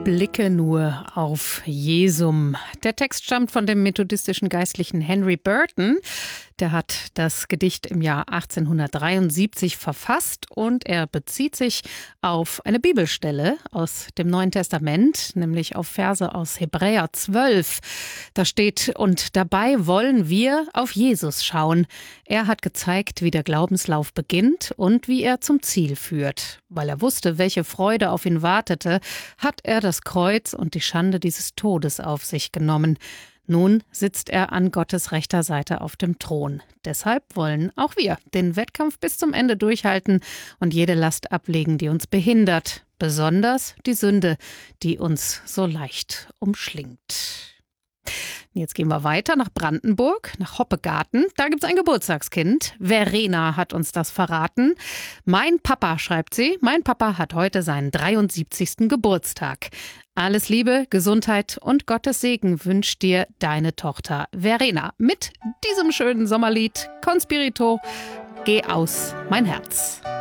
Blicke nur auf Jesum. Der Text stammt von dem methodistischen Geistlichen Henry Burton. Der hat das Gedicht im Jahr 1873 verfasst und er bezieht sich auf eine Bibelstelle aus dem Neuen Testament, nämlich auf Verse aus Hebräer 12. Da steht: Und dabei wollen wir auf Jesus schauen. Er hat gezeigt, wie der Glaubenslauf beginnt und wie er zum Ziel führt. Weil er wusste, welche Freude auf ihn wartete, hat er das Kreuz und die Schande dieses Todes auf sich genommen. Nun sitzt er an Gottes rechter Seite auf dem Thron. Deshalb wollen auch wir den Wettkampf bis zum Ende durchhalten und jede Last ablegen, die uns behindert. Besonders die Sünde, die uns so leicht umschlingt. Jetzt gehen wir weiter nach Brandenburg, nach Hoppegarten. Da gibt es ein Geburtstagskind. Verena hat uns das verraten. Mein Papa, schreibt sie, mein Papa hat heute seinen 73. Geburtstag. Alles Liebe, Gesundheit und Gottes Segen wünscht dir deine Tochter Verena. Mit diesem schönen Sommerlied Conspirito, Geh aus, mein Herz.